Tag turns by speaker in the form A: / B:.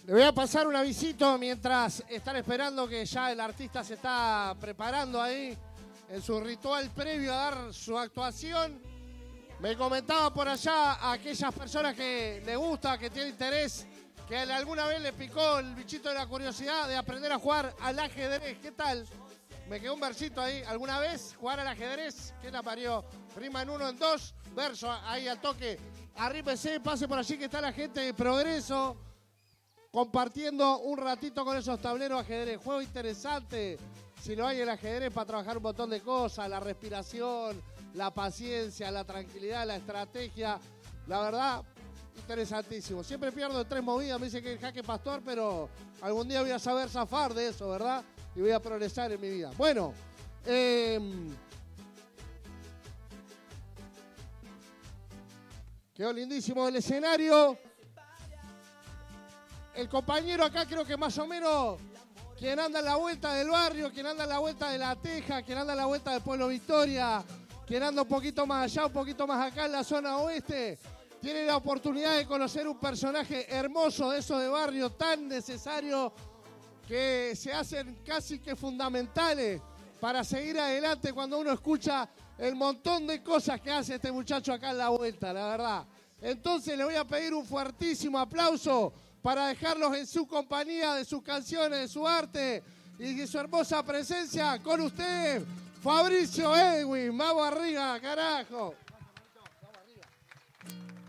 A: Le voy a pasar un avisito mientras están esperando que ya el artista se está preparando ahí en su ritual previo a dar su actuación. Me comentaba por allá a aquellas personas que le gusta, que tiene interés, que alguna vez le picó el bichito de la curiosidad de aprender a jugar al ajedrez. ¿Qué tal? Me quedó un versito ahí. ¿Alguna vez jugar al ajedrez? ¿Qué la parió? Rima en 1, en 2, verso ahí al toque. Arrípese, pase por allí que está la gente de Progreso compartiendo un ratito con esos tableros de ajedrez. Juego interesante, si lo hay el ajedrez, para trabajar un montón de cosas, la respiración, la paciencia, la tranquilidad, la estrategia. La verdad, interesantísimo. Siempre pierdo en 3 movidas, me dice que el jaque pastor, pero algún día voy a saber zafar de eso, ¿verdad? Y voy a progresar en mi vida. Bueno, quedó lindísimo el escenario. El compañero acá creo que más o menos quien anda en la vuelta del barrio, quien anda en la vuelta de La Teja, quien anda en la vuelta del Pueblo Victoria, quien anda un poquito más allá, un poquito más acá en la zona oeste, tiene la oportunidad de conocer un personaje hermoso de esos de barrio, tan necesario, que se hacen casi que fundamentales para seguir adelante cuando uno escucha el montón de cosas que hace este muchacho acá en la vuelta, la verdad. Entonces le voy a pedir un fuertísimo aplauso para dejarlos en su compañía, de sus canciones, de su arte y de su hermosa presencia. Con usted, Fabricio Edwin. Vamos arriba, carajo.